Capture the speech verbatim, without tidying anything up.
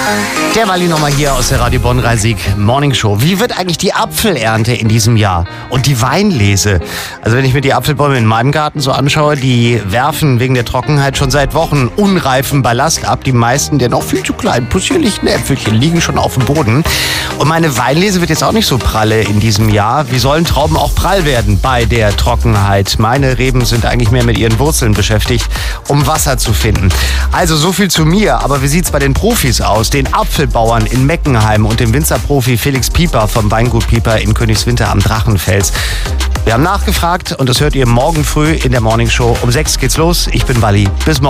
Der Walli nochmal hier aus der Radio Bonn Rhein-Sieg Morning Show. Wie wird eigentlich die Apfelernte in diesem Jahr und die Weinlese? Also wenn ich mir die Apfelbäume in meinem Garten so anschaue, die werfen wegen der Trockenheit schon seit Wochen unreifen Ballast ab. Die meisten der noch viel zu kleinen, possierlichen Äpfelchen liegen schon auf dem Boden. Und meine Weinlese wird jetzt auch nicht so pralle in diesem Jahr. Wie sollen Trauben auch prall werden bei der Trockenheit? Meine Reben sind eigentlich mehr mit ihren Wurzeln beschäftigt, um Wasser zu finden. Also so viel zu mir. Aber wie sieht's bei den Profis aus? Den Apfelbauern in Meckenheim und dem Winzerprofi Felix Pieper vom Weingut Pieper in Königswinter am Drachenfels. Wir haben nachgefragt und das hört ihr morgen früh in der Morning Show. Um sechs geht's los. Ich bin Walli. Bis morgen.